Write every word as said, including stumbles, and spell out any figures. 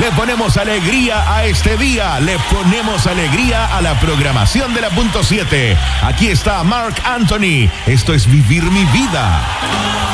Le ponemos alegría a este día, le ponemos alegría a la programación de la punto siete. Aquí está Marc Anthony. Esto es Vivir mi vida.